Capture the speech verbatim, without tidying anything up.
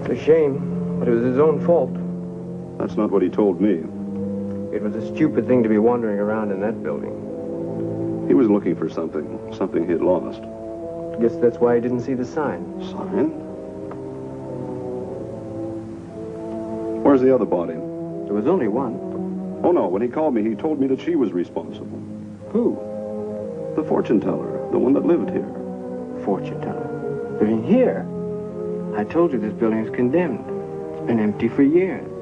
It's a shame, but it was his own fault. That's not what he told me. It was a stupid thing to be wandering around in that building. He was looking for something, something he had lost. Guess that's why he didn't see the sign. Sign? Where's the other body? There was only one. Oh, no, when he called me, he told me that she was responsible. Who? The fortune teller, the one that lived here. Fortune teller? Living here? I told you this building is condemned. It's been empty for years.